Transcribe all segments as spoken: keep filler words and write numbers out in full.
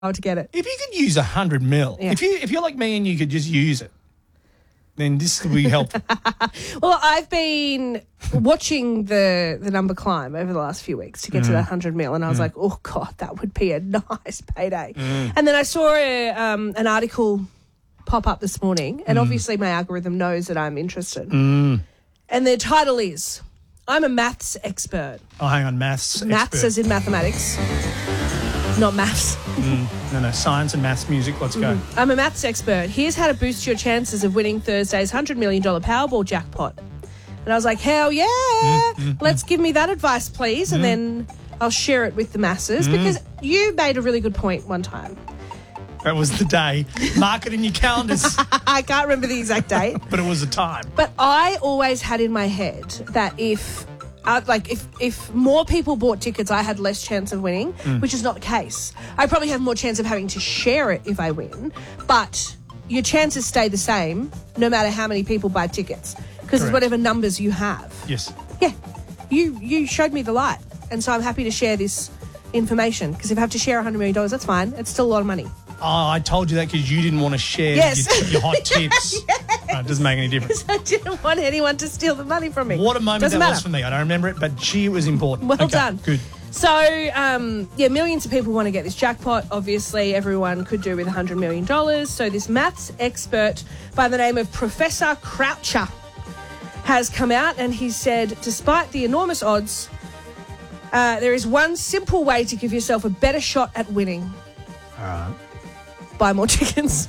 to get it. If you could use a hundred mil, Yeah. if you if you're like me and you could just use it, then this would be helpful. Well, I've been watching the the number climb over the last few weeks to get Mm. to that hundred mil, and I was like, oh god, that would be a nice payday. Mm. And then I saw a, um, an article pop up this morning, and Mm. obviously my algorithm knows that I'm interested. Mm. And the title is, I'm a maths expert. Oh, hang on, maths. Maths expert. as in mathematics, not maths. Mm. No, no, science and maths music. Let's go. I'm a maths expert. Here's how to boost your chances of winning Thursday's one hundred million dollars Powerball jackpot. And I was like, hell yeah. Mm, Let's give me that advice, please. And then I'll share it with the masses because you made a really good point one time. That was the day. Mark it in your calendars. I can't remember the exact date. But it was a time. But I always had in my head that if... Uh, like if, if more people bought tickets, I had less chance of winning, which is not the case. I probably have more chance of having to share it if I win, but your chances stay the same no matter how many people buy tickets because it's Correct. whatever numbers you have. Yes. Yeah, you you showed me the light, and so I'm happy to share this information because if I have to share one hundred million dollars, that's fine. It's still a lot of money. Oh, I told you that because you didn't want to share Yes. your, your hot tips. No, it doesn't make any difference. I didn't want anyone to steal the money from me. What a moment Doesn't that matter. was for me. I don't remember it, but gee, it was important. Well Okay, done. Good. So, um, yeah, millions of people want to get this jackpot. Obviously, everyone could do with one hundred million dollars. So this maths expert by the name of Professor Croucher has come out and he said, despite the enormous odds, uh, there is one simple way to give yourself a better shot at winning. All right. Buy more tickets.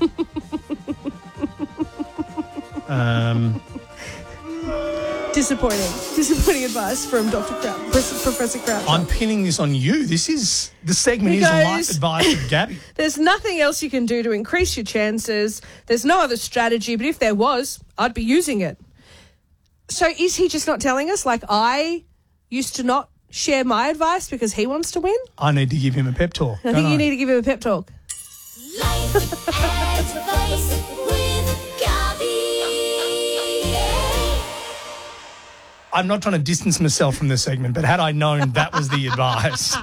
Um, Disappointing. Disappointing advice from Doctor Crouch, Professor Croucher. I'm pinning this on you. This is the segment He is goes- life advice from Gabby. There's nothing else you can do to increase your chances. There's no other strategy, but if there was, I'd be using it. So is he just not telling us? Like I used to not share my advice because he wants to win? I need to give him a pep talk. I think you need to give him a pep talk. Life advice with Gabby. I'm not trying to distance myself from this segment, but had I known that was the advice,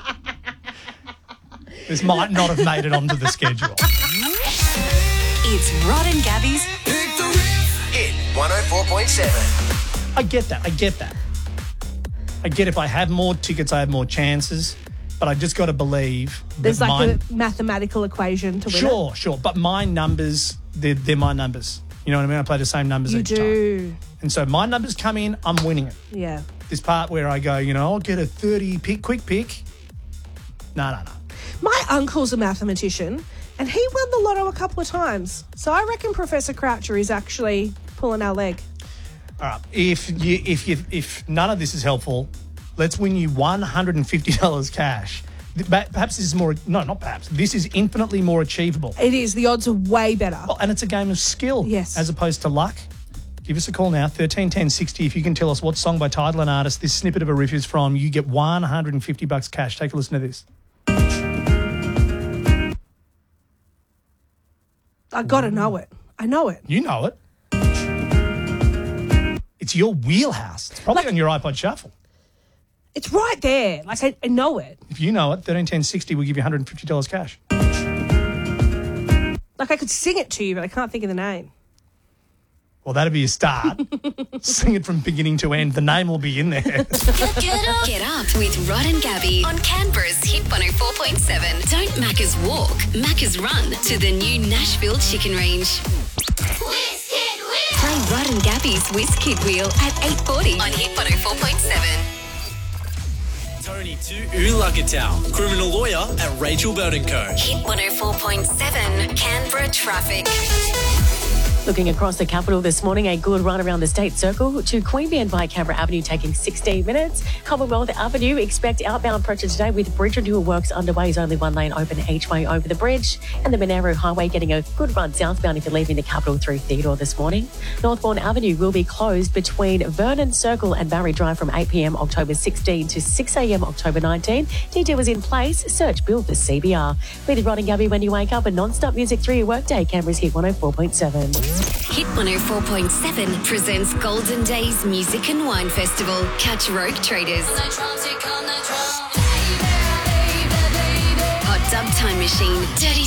this might not have made it onto the schedule. It's Rod and Gabby's Pick the Riff. Hit one oh four point seven. I get that. I get that. I get if I have more tickets, I have more chances, but I just got to believe that There's like mine... a mathematical equation to win Sure, sure. But my numbers, they're, they're my numbers. You know what I mean? I play the same numbers it. You each time. do. And so my numbers come in, I'm winning it. Yeah. This part where I go, you know, I'll get a thirty pick, quick pick. No, no, no. My uncle's a mathematician and he won the lotto a couple of times. So I reckon Professor Croucher is actually pulling our leg. All right. If you, if you, if none of this is helpful, let's win you one hundred fifty dollars cash. Perhaps this is more, no, not perhaps. This is infinitely more achievable. It is. The odds are way better. Well, and it's a game of skill. Yes. As opposed to luck. Give us a call now, thirteen ten sixty. If you can tell us what song by title and artist this snippet of a riff is from, you get one hundred fifty bucks cash. Take a listen to this. I got to know it. I know it. You know it. It's your wheelhouse. It's probably Like- on your iPod Shuffle. It's right there. Like, I, I know it. If you know it, thirteen ten sixty will give you one hundred fifty dollars cash. Like, I could sing it to you, but I can't think of the name. Well, that'd be a start. Sing it from beginning to end. The name will be in there. Get Up. Get Up with Rod and Gabby on Canberra's Hit one oh four point seven. Don't Macca's walk, Macca's run to the new Nashville Chicken Range. Whiz Kid Wheel. Play Rod and Gabby's Whiz Kid Wheel at eight forty on Hit one oh four point seven. Tony to Ulagatal, criminal lawyer at Rachel Bird and Co. Hit one oh four point seven, Canberra traffic. Looking across the capital this morning, a good run around the State Circle to Queanbeyan via Canberra Avenue taking sixteen minutes. Commonwealth Avenue, expect outbound pressure today with bridge renewal works underway. Is only one lane open each way over the bridge. And the Monaro Highway getting a good run southbound if you're leaving the capital through Theodore this morning. Northbourne Avenue will be closed between Vernon Circle and Barry Drive from eight p.m. October sixteenth to six a.m. October nineteenth. Detail is in place. Search Bill for C B R. With Rod and Gabby when you wake up, and non-stop music through your workday. Canberra's Hit one oh four point seven. Hit one oh four point seven presents Golden Days Music and Wine Festival. Catch Rogue Traders, Hot Dub Time Machine, Dirty